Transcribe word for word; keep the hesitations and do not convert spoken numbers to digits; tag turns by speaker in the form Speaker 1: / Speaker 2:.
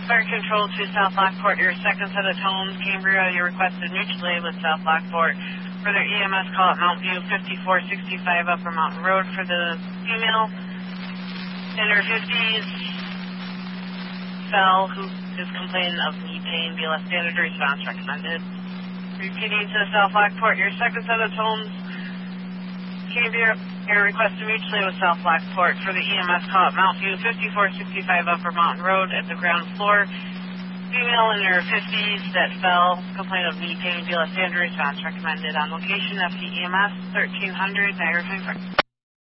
Speaker 1: Fire Control to South Lockport, your second set of tones. Cambria, you requested mutual aid with South Lockport. Further E M S call at Mount View, fifty-four sixty-five Upper Mountain Road for the female. In her fifties, fell, who is complaining of knee pain. B L S standard response recommended. Repeating to South Lockport, your second set of tones. Cambria, your request to mutually with South Lockport for the E M S call at Mount View, fifty-four sixty-five Upper Mountain Road at the ground floor. Female in her fifties that fell, complaint of knee pain. B L S standard response recommended. On location, F D E M S, thirteen hundred, Niagara twenty-four.